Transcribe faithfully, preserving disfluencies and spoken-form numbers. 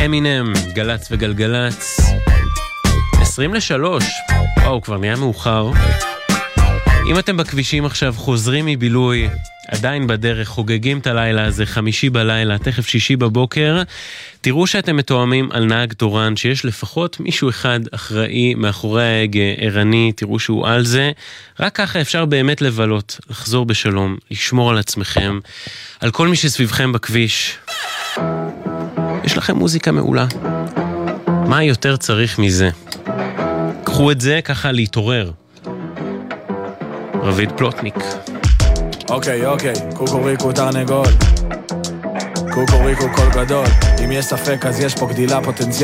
אמינם, גלץ וגלגלץ. עשרים לשלוש, וואו, כבר נהיה מאוחר. אם אתם בכבישים עכשיו חוזרים מבילוי, עדיין בדרך, חוגגים את הלילה הזה, חמישי בלילה, תכף שישי בבוקר, תראו שאתם מתואמים על נהג תורן, שיש לפחות מישהו אחד אחראי מאחורי ההגה, ערני, תראו שהוא על זה. רק ככה אפשר באמת לבלות, לחזור בשלום, לשמור על עצמכם, על כל מי שסביבכם בכביש. יש לכם מוזיקה מעולה. מה יותר צריך מזה? קחו את זה ככה להתעורר. רביד פלוטניק. אוקיי, אוקיי, קוקוריקו תרנגול, קוקוריקו קול גדול. אם יש ספק אז יש פה גדילה פוטנציאל